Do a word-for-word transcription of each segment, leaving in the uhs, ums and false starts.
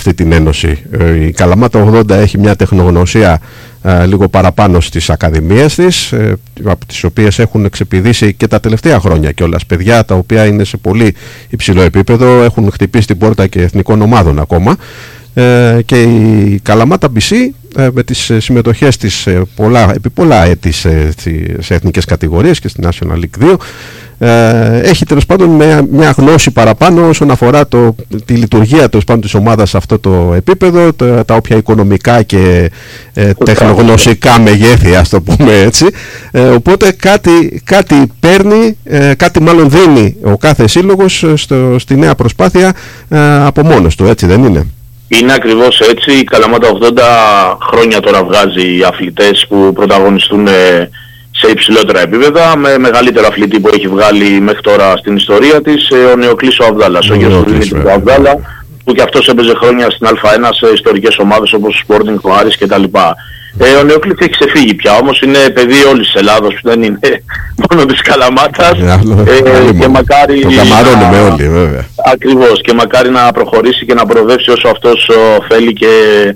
αυτή την ένωση. Η Καλαμάτα ογδόντα έχει μια τεχνογνωσία ε, λίγο παραπάνω στις ακαδημίες της, ε, από τις οποίες έχουν εξεπηδήσει και τα τελευταία χρόνια κιόλας παιδιά τα οποία είναι σε πολύ υψηλό επίπεδο, έχουν χτυπήσει την πόρτα και εθνικών ομάδων ακόμα. Ε, και η Καλαμάτα μπι σι ε, με τις συμμετοχές της ε, πολλά, επί πολλά έτη σε, σε εθνικές κατηγορίες και στη National League δύο ε, έχει τέλος πάντων μια, μια γνώση παραπάνω όσον αφορά το, τη λειτουργία τέλος πάντων της ομάδας σε αυτό το επίπεδο, τα, τα όποια οικονομικά και ε, τεχνογνωσικά μεγέθη, ας το πούμε έτσι, ε, οπότε κάτι, κάτι παίρνει, ε, κάτι μάλλον δίνει ο κάθε σύλλογος στο, στη νέα προσπάθεια ε, από μόνος του, έτσι δεν είναι? Είναι ακριβώς έτσι. Η Καλαμάτα ογδόντα χρόνια τώρα βγάζει αθλητές που πρωταγωνιστούν σε υψηλότερα επίπεδα, με μεγαλύτερο αθλητή που έχει βγάλει μέχρι τώρα στην ιστορία της, ο Νεοκλής ο Αβδάλας, ο Γερουσαλήμης του Αβδάλα, που και αυτός έπαιζε χρόνια στην Α1 σε ιστορικές ομάδες όπως ο Sporting, ο Άρης κτλ. Ε, ο Νεοκλής έχει ξεφύγει πια, όμως είναι παιδί όλης της Ελλάδος, που δεν είναι μόνο της Καλαμάτας, ε, και μακάρι το καμαρώνουμε όλοι βέβαια. Ακριβώς, και μακάρι να προχωρήσει και να προοδεύσει όσο αυτός ο, θέλει και,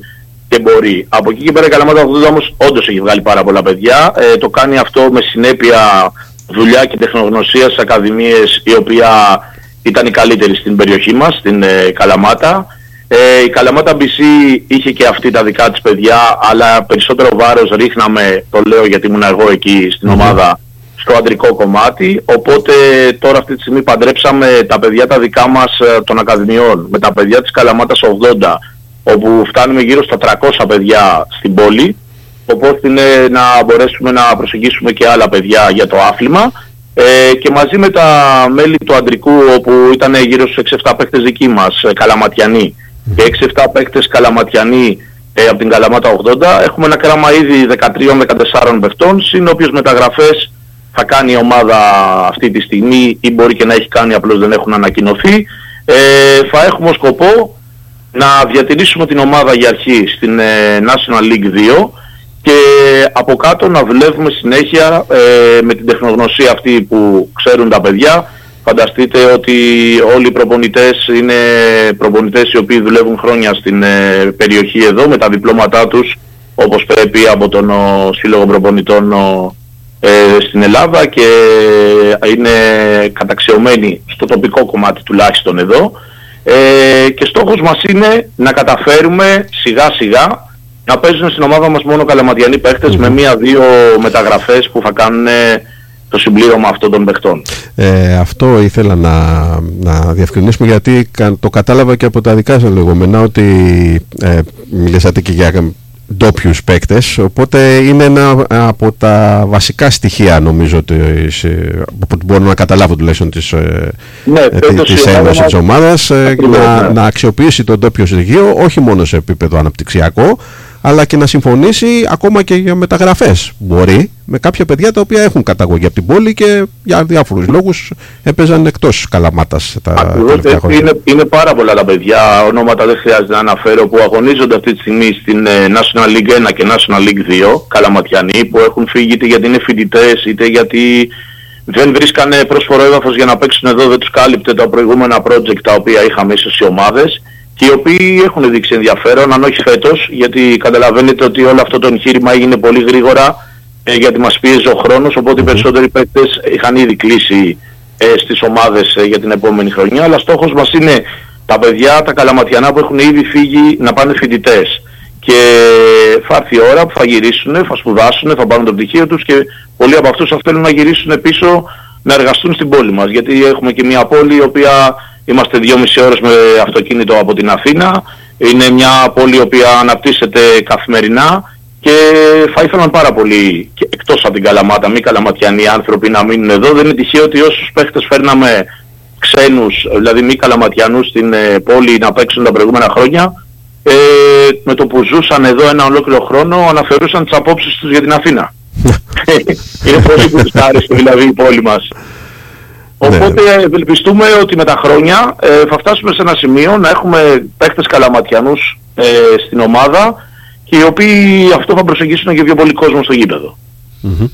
και μπορεί. Από εκεί και πέρα η Καλαμάτα ογδόντα όμως όντως έχει βγάλει πάρα πολλά παιδιά, ε, το κάνει αυτό με συνέπεια δουλειά και τεχνογνωσία στις ακαδημίες, η οποία ήταν η καλύτερη στην περιοχή μας, στην ε, Καλαμάτα. Ε, η Καλαμάτα μπι σι είχε και αυτή τα δικά της παιδιά, αλλά περισσότερο βάρος ρίχναμε, το λέω γιατί ήμουν εγώ εκεί στην ομάδα, στο αντρικό κομμάτι, οπότε τώρα αυτή τη στιγμή παντρέψαμε τα παιδιά τα δικά μας των ακαδημιών με τα παιδιά της Καλαμάτας ογδόντα, όπου φτάνουμε γύρω στα τριακόσια παιδιά στην πόλη, οπότε είναι να μπορέσουμε να προσεγγίσουμε και άλλα παιδιά για το άθλημα, ε, και μαζί με τα μέλη του αντρικού, όπου ήταν γύρω στους έξι επτά παίκτες δικοί μας, καλαματιανοί, και έξι επτά παίκτες καλαματιανοί ε, από την Καλαμάτα ογδόντα, έχουμε ένα κράμα ήδη δεκατρία με δεκατέσσερα παιχτών, συν όποιες μεταγραφές θα κάνει η ομάδα αυτή τη στιγμή ή μπορεί και να έχει κάνει, απλώς δεν έχουν ανακοινωθεί. Ε, θα έχουμε ως σκοπό να διατηρήσουμε την ομάδα για αρχή στην ε, National League δύο και από κάτω να δουλεύουμε συνέχεια ε, με την τεχνογνωσία αυτή που ξέρουν τα παιδιά. Φανταστείτε ότι όλοι οι προπονητές είναι προπονητές οι οποίοι δουλεύουν χρόνια στην ε, περιοχή εδώ με τα διπλώματά τους όπως πρέπει από τον ο, Σύλλογο Προπονητών ο, ε, στην Ελλάδα και είναι καταξιωμένοι στο τοπικό κομμάτι τουλάχιστον εδώ, ε, και στόχος μας είναι να καταφέρουμε σιγά σιγά να παίζουν στην ομάδα μας μόνο καλαματιανοί παίχτες mm. με μία-δύο μεταγραφές που θα κάνουν το συμπλήρωμα αυτών των παιχτών. Ε, αυτό ήθελα να, να διευκρινίσουμε, γιατί το κατάλαβα και από τα δικά σας λεγόμενα ότι ε, μιλήσατε και για ντόπιους παίκτες, οπότε είναι ένα από τα βασικά στοιχεία νομίζω ότι μπορώ να καταλάβω τουλάχιστον της, ναι, ε, της ένωσης της ομάδας, ε, να, ναι. να αξιοποιήσει το ντόπιο στοιχείο όχι μόνο σε επίπεδο αναπτυξιακό, αλλά και να συμφωνήσει ακόμα και για μεταγραφές. Μπορεί με κάποια παιδιά τα οποία έχουν καταγωγή από την πόλη και για διάφορους λόγους έπαιζαν εκτός Καλαμάτας τα τελευταία χρόνια. Είναι, είναι πάρα πολλά τα παιδιά, ονόματα δεν χρειάζεται να αναφέρω, που αγωνίζονται αυτή τη στιγμή στην ε, National League ένα και National League δύο, καλαματιανοί, που έχουν φύγει είτε γιατί είναι φοιτητές είτε γιατί δεν βρίσκανε πρόσφορο έδαφος για να παίξουν εδώ, δεν τους κάλυπτε τα προηγούμενα project τα οποία είχαμε ίσως οι ομάδες, και οι οποίοι έχουν δείξει ενδιαφέρον, αν όχι φέτος, γιατί καταλαβαίνετε ότι όλο αυτό το εγχείρημα έγινε πολύ γρήγορα, ε, γιατί μας πίεζε ο χρόνος, οπότε οι περισσότεροι παίκτες είχαν ήδη κλείσει ε, στις ομάδες ε, για την επόμενη χρονιά, αλλά στόχος μας είναι τα παιδιά, τα καλαματιανά που έχουν ήδη φύγει να πάνε φοιτητές. Και θα έρθει η ώρα που θα γυρίσουν, θα σπουδάσουν, θα πάρουν το πτυχίο τους και πολλοί από αυτούς θα θέλουν να γυρίσουν πίσω να εργαστούν στην πόλη μας, γιατί έχουμε και μια πόλη η οποία είμαστε δυόμιση ώρες με αυτοκίνητο από την Αθήνα. Είναι μια πόλη η οποία αναπτύσσεται καθημερινά και θα ήθελαν πάρα πολύ, και εκτός από την Καλαμάτα, μη καλαματιανοί άνθρωποι να μείνουν εδώ. Δεν είναι τυχαίο ότι όσους παίχτες φέρναμε ξένους, δηλαδή μη καλαματιανούς στην ε, πόλη να παίξουν τα προηγούμενα χρόνια, ε, με το που ζούσαν εδώ ένα ολόκληρο χρόνο αναφερούσαν τις απόψεις τους για την Αθήνα. Είναι πολύ που τους άρεσε δηλαδή η πόλη μας. Οπότε ευελπιστούμε ότι με τα χρόνια ε, θα φτάσουμε σε ένα σημείο να έχουμε παίχτες καλαματιανούς ε, στην ομάδα και οι οποίοι αυτό θα προσεγγίσουν και πιο πολύ κόσμο στο γήπεδο. Mm-hmm.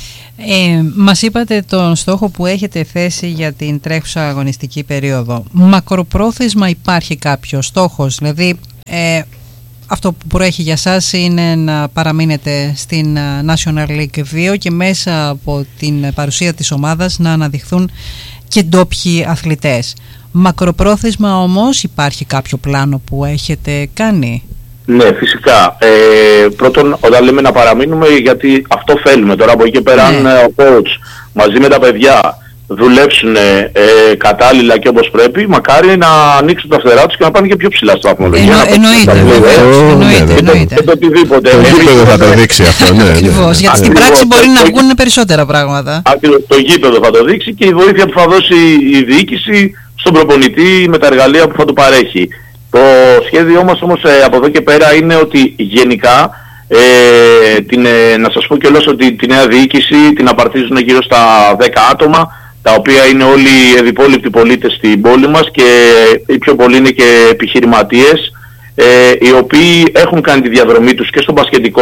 Ε, μας είπατε τον στόχο που έχετε θέσει για την τρέχουσα αγωνιστική περίοδο. Μακροπρόθεσμα υπάρχει κάποιος στόχος, δηλαδή Ε, αυτό που προέχει για σας είναι να παραμείνετε στην National League δύο και μέσα από την παρουσία της ομάδας να αναδειχθούν και ντόπιοι αθλητές. Μακροπρόθεσμα όμως υπάρχει κάποιο πλάνο που έχετε κάνει? Ναι, φυσικά. Ε, πρώτον, όταν λέμε να παραμείνουμε, γιατί αυτό θέλουμε. Τώρα από εκεί και πέρα, ναι. αν ο coach μαζί με τα παιδιά δουλέψουν ε, κατάλληλα και όπως πρέπει, μακάρι να ανοίξουν τα φτερά τους και να πάνε και πιο ψηλά στη βαθμολογία. Εννοείται, εννοείται. Και το οτιδήποτε. Το γήπεδο θα το δείξει αυτό, ναι. Ακριβώς, γιατί στην πράξη μπορεί να βγουν περισσότερα πράγματα. Το γήπεδο θα το δείξει και η βοήθεια που θα δώσει η διοίκηση στον προπονητή με τα εργαλεία που θα του παρέχει. Το σχέδιό μας όμως ε, από εδώ και πέρα είναι ότι γενικά, ε, την, ε, να σας πω κιόλας ότι τη νέα διοίκηση την απαρτίζουν γύρω στα δέκα άτομα, τα οποία είναι όλοι ευυπόλοιπτοι πολίτες στην πόλη μας και οι πιο πολλοί είναι και επιχειρηματίες, ε, οι οποίοι έχουν κάνει τη διαδρομή τους και στον μπασκετικό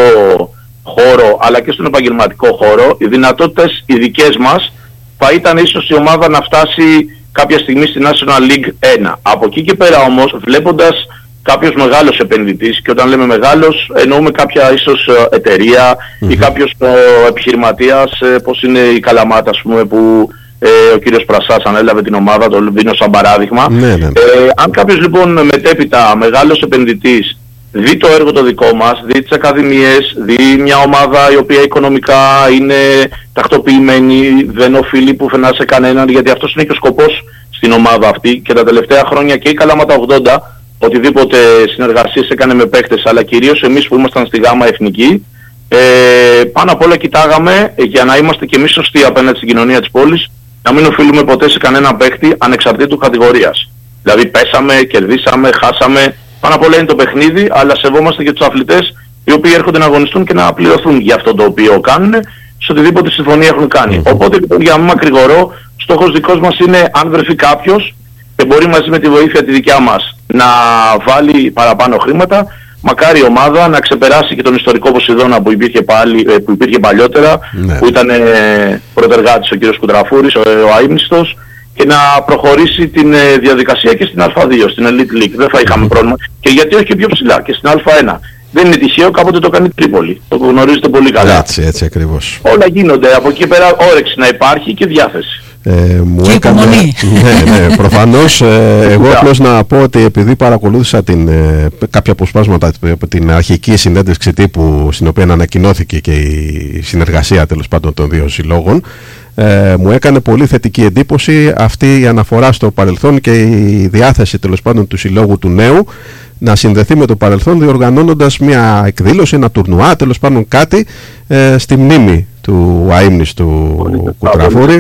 χώρο αλλά και στον επαγγελματικό χώρο. Οι δυνατότητες οι δικές μας θα ήταν ίσως η ομάδα να φτάσει κάποια στιγμή στη National League ένα. Από εκεί και πέρα όμως, βλέποντας κάποιος μεγάλος επενδυτής, και όταν λέμε μεγάλος εννοούμε κάποια ίσως εταιρεία mm-hmm. ή κάποιος ο, επιχειρηματίας, πώς είναι η Καλαμάτα, ας πούμε, που ε, ο κύριος Πρασάς ανέλαβε την ομάδα, το δίνω σαν παράδειγμα. Ναι, ναι. Ε, αν κάποιος λοιπόν μετέπειτα μεγάλος επενδυτής δει το έργο το δικό μας, δει τις ακαδημίες, δει μια ομάδα η οποία οικονομικά είναι τακτοποιημένη, δεν οφείλει πουθενά σε κανέναν, γιατί αυτός είναι και ο σκοπός στην ομάδα αυτή, και τα τελευταία χρόνια και η Καλαμάτα ογδόντα, οτιδήποτε συνεργασίες έκανε με παίκτες, αλλά κυρίως εμείς που ήμασταν στη ΓΑΜΑ Εθνική, ε, πάνω απ' όλα κοιτάγαμε για να είμαστε και εμείς σωστοί απέναντι στην κοινωνία της πόλης, να μην οφείλουμε ποτέ σε κανένα παίκτη ανεξαρτήτου κατηγορίας. Δηλαδή πέσαμε, κερδίσαμε, χάσαμε. Πάνω απ' όλα είναι το παιχνίδι, αλλά σεβόμαστε και τους αθλητές οι οποίοι έρχονται να αγωνιστούν και να πληρωθούν για αυτό το οποίο κάνουν, σε οτιδήποτε συμφωνία έχουν κάνει. Mm-hmm. Οπότε λοιπόν, για να μην μακρηγορώ, στόχος δικός μας είναι, αν βρεθεί κάποιος και μπορεί μαζί με τη βοήθεια τη δικιά μας να βάλει παραπάνω χρήματα, μακάρι η ομάδα να ξεπεράσει και τον ιστορικό Ποσειδώνα που υπήρχε, πάλι, που υπήρχε παλιότερα, mm-hmm. που ήταν ε, πρωτεργάτης ο κ. Κουτραφούρης, ο, ο αείμνηστος, και να προχωρήσει την ε, διαδικασία και στην Α δύο, στην Elite League. Δεν θα είχαμε πρόβλημα. Και γιατί όχι και πιο ψηλά, και στην Α ένα. Δεν είναι τυχαίο, κάποτε το κάνει Τρίπολη. Το γνωρίζετε πολύ καλά. Έτσι, έτσι ακριβώς. Όλα γίνονται. Από εκεί πέρα όρεξη να υπάρχει και διάθεση. Ε, μου και έκανε, ναι, ναι, προφανώς ε, εγώ απλώς να πω ότι επειδή παρακολούθησα την, ε, κάποια αποσπάσματα από την αρχική συνέντευξη τύπου, στην οποία ανακοινώθηκε και η συνεργασία τέλος πάντων των δύο συλλόγων, ε, μου έκανε πολύ θετική εντύπωση αυτή η αναφορά στο παρελθόν και η διάθεση τέλος πάντων του συλλόγου του νέου να συνδεθεί με το παρελθόν, διοργανώνοντας μια εκδήλωση, ένα τουρνουά, τέλος πάντων κάτι ε, στη μνήμη του αείμνηστου Κουτραφούρη.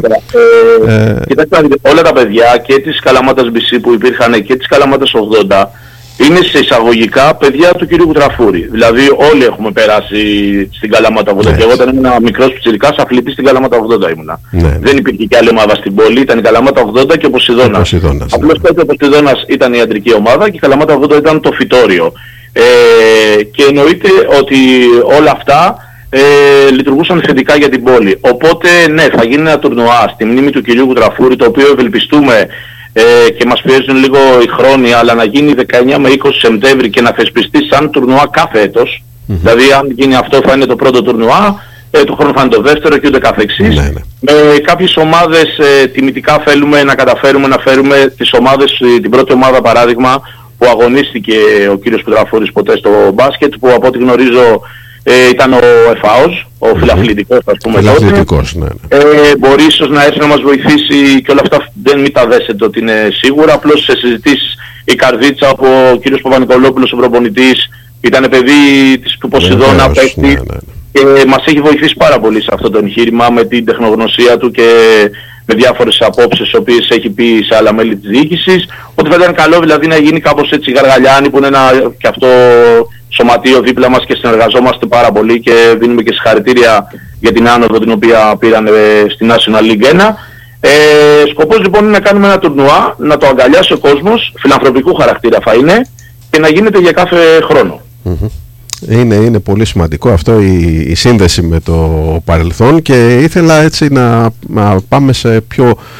Ε, ε, κοιτάξτε, όλα τα παιδιά και της Καλαμάτας μπι σι που υπήρχαν και της Καλαμάτας ογδόντα είναι σε εισαγωγικά παιδιά του κυρίου Κουτραφούρη. Δηλαδή όλοι έχουμε περάσει στην Καλαμάτα ογδόντα. Ναι. Και εγώ όταν ήμουν μικρός πιτσιρικάς αθλητής στην Καλαμάτα ογδόντα ήμουνα. Ναι. Δεν υπήρχε και άλλη ομάδα στην πόλη, ήταν η Καλαμάτα ογδόντα και ο Ποσειδώνας. Απλώς τότε ο Ποσειδώνας ήταν η ιατρική ομάδα και η Καλαμάτα ογδόντα ήταν το φυτόριο. Ε, και εννοείται ότι όλα αυτά Ε, λειτουργούσαν θετικά για την πόλη. Οπότε ναι, θα γίνει ένα τουρνουά στη μνήμη του κυρίου Κουτραφούρη, το οποίο ευελπιστούμε ε, και μας πιέζουν λίγο οι χρόνοι, αλλά να γίνει δεκαεννιά με είκοσι Σεπτέμβρη και να θεσπιστεί σαν τουρνουά κάθε έτος. Mm-hmm. Δηλαδή αν γίνει αυτό θα είναι το πρώτο τουρνουά, ε, το χρόνο θα είναι το δεύτερο και ούτε καθεξής. Mm-hmm. Με κάποιες ομάδες ε, τιμητικά θέλουμε να καταφέρουμε να φέρουμε τις ομάδες, ε, την πρώτη ομάδα παράδειγμα που αγωνίστηκε ο κύριος Κουτραφούρης ποτέ στο μπάσκετ, που από ό,τι γνωρίζω Ε, ήταν ο ΕΦΑΟΣ, ο mm-hmm. φιλαθλητικός, ας πούμε. Φιλαθλητικός, ναι. Ε, μπορεί ίσως να έρθει να μας βοηθήσει και όλα αυτά, δεν μην τα δέσετε ότι είναι σίγουρα. Απλώς σε συζητήσεις η Καρδίτσα από ο κύριος Παπα-Νικολόπουλος, ο προπονητής, ήταν παιδί της του Ποσειδώνα, παίκτη, ναι, ναι, ναι. Και μας έχει βοηθήσει πάρα πολύ σε αυτό το εγχείρημα με την τεχνογνωσία του και με διάφορες απόψεις οι οποίες έχει πει σε άλλα μέλη της διοίκησης, ότι θα ήταν καλό δηλαδή να γίνει κάπως έτσι Γαργαλιάνη, που είναι ένα και αυτό σωματείο δίπλα μας και συνεργαζόμαστε πάρα πολύ και δίνουμε και συγχαρητήρια για την άνοδο την οποία πήραν στη National League ένα. Ε, σκοπός λοιπόν είναι να κάνουμε ένα τουρνουά, να το αγκαλιάσει ο κόσμος, φιλανθρωπικού χαρακτήρα θα είναι, και να γίνεται για κάθε χρόνο. Mm-hmm. Είναι, είναι πολύ σημαντικό αυτό η, η σύνδεση με το παρελθόν, και ήθελα έτσι να, να πάμε σε πιο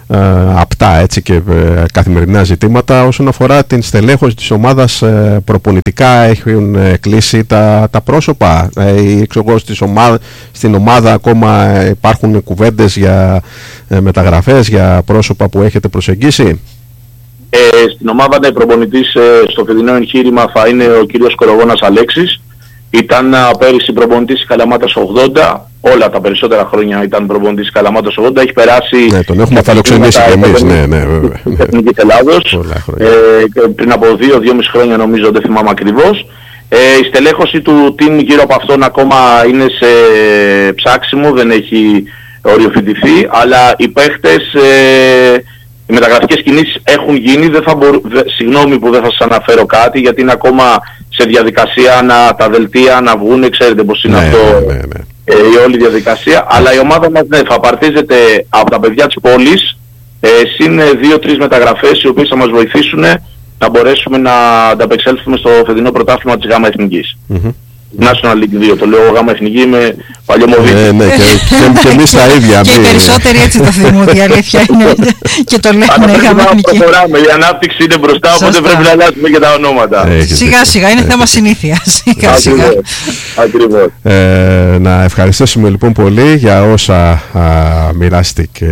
ε, απτά έτσι, και ε, καθημερινά ζητήματα. Όσον αφορά την στελέχωση της ομάδας, ε, προπονητικά έχουν ε, κλείσει τα, τα πρόσωπα ε, ή εξωγώ ομάδα, στην ομάδα ακόμα υπάρχουν κουβέντες για ε, μεταγραφές, για πρόσωπα που έχετε προσεγγίσει? Ε, στην ομάδα ναι, προπονητής ε, στο φετινό εγχείρημα θα είναι ο κύριος Κορογόνας Αλέξης. Ήταν uh, πέρυσι προπονητής της Καλαμάτας ογδόντα, όλα τα περισσότερα χρόνια ήταν προπονητής της Καλαμάτας ογδόντα, έχει περάσει... Ναι, τον έχουμε φιλοξενήσει και εμείς, ναι, ναι, βέβαια. Στην Εθνική Ελλάδος, ε, πριν από δύο, δυόμισι χρόνια νομίζω, δεν θυμάμαι ακριβώς. Ε, η στελέχωση του team γύρω από αυτόν ακόμα είναι σε ψάξιμο, δεν έχει οριοθετηθεί, αλλά οι παίχτες... Ε, οι μεταγραφικές κινήσεις έχουν γίνει, δεν θα μπορού... συγγνώμη που δεν θα σας αναφέρω κάτι, γιατί είναι ακόμα σε διαδικασία να τα δελτία να βγουν, ξέρετε πως είναι, ναι, αυτό ναι, ναι, ναι. Ε, η όλη διαδικασία, αλλά η ομάδα μας ναι, θα απαρτίζεται από τα παιδιά της πόλης, ε, συν δύο-τρεις μεταγραφές οι οποίες θα μας βοηθήσουν να μπορέσουμε να ανταπεξέλθουμε στο φετινό πρωτάθλημα της ΓΑΜΑ Εθνικής. Mm-hmm. National League δύο, το λέω ΓΑΜΑ Εθνική, είμαι παλιωμοδίτης. Ναι, ναι, και, και, και εμείς τα ίδια. Και οι περισσότεροι έτσι το θυμούνται, η αλήθεια είναι, και το λένε ΓΑΜΑ Εθνική. Προχωράμε, η ανάπτυξη είναι μπροστά, σωστά. Οπότε πρέπει να αλλάξουμε και τα ονόματα. Έχετε. Σιγά σιγά, είναι θέμα συνήθεια. Σιγά σιγά. Ακριβώς. Ε, να ευχαριστήσουμε λοιπόν πολύ για όσα α, μοιράστηκε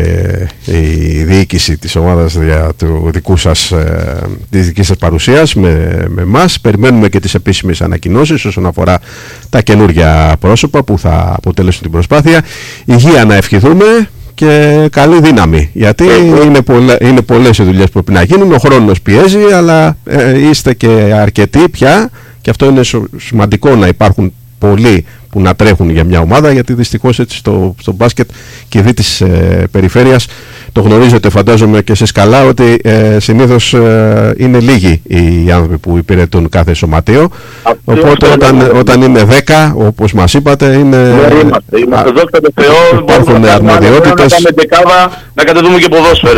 η διοίκηση της ομάδας για του δικού σας, ε, της δικής σας παρουσίας με, με εμάς. Περιμένουμε και τις επίσημες ανακοινώσεις όσον αφορά τα καινούργια πρόσωπα που θα αποτελέσουν την προσπάθεια. Υγεία να ευχηθούμε και καλή δύναμη, γιατί είναι, πολλα, είναι πολλές οι δουλειές που πρέπει να γίνουν, ο χρόνος πιέζει, αλλά ε, είστε και αρκετοί πια και αυτό είναι σημαντικό, να υπάρχουν πολλοί που να τρέχουν για μια ομάδα, γιατί δυστυχώς έτσι στο, στο μπάσκετ και δι της ε, περιφέρειας το γνωρίζετε, φαντάζομαι και εσείς καλά, ότι ε, συνήθως ε, είναι λίγοι οι άνθρωποι που υπηρετούν κάθε σωματείο. Αυτό οπότε όταν, είναι, όταν είναι δέκα, όπως μας είπατε, είναι... Ναι, είμαστε, είμαστε δόξα τω Θεώ, υπάρχουν αρμοδιότητες. Να κάνουμε και κάβα, να κατεβούμε και ποδόσφαιρο.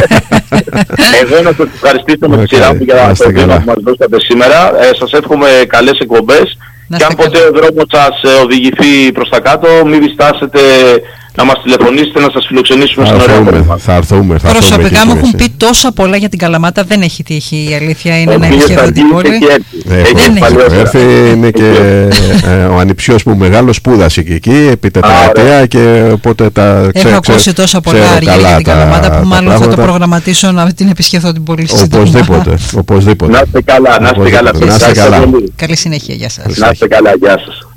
Εγώ να σας ευχαριστήσω με τη σειρά μου για το βήμα που μας δώσατε σήμερα. Ε, σας εύχομαι καλές εκπομπές. Και αν ποτέ ο δρόμος σας οδηγηθεί προς τα κάτω, μην διστάσετε να μας τηλεφωνήσετε, να σας φιλοξενήσουμε στον ωραίο κόμμα. Θα έρθουμε. Προσωπικά μου έχουν πει τόσα πολλά για την Καλαμάτα, δεν έχει τύχει, η αλήθεια είναι, να επισκεφθώ την πόλη. Δεν έχει έρθει, είναι και ο ανιψιός μου μεγάλος σπούδασε και εκεί επί τετραετία, και οπότε τα ξέρω. Έχω ακούσει τόσα πολλά αργία για την Καλαμάτα που μάλλον θα το προγραμματίσω να την επισκεφθώ την πόλη. Οπωσδήποτε. Να είστε καλά, να είστε καλά. Καλή συνέχεια, γεια σας. Να είστε καλά, γεια σας.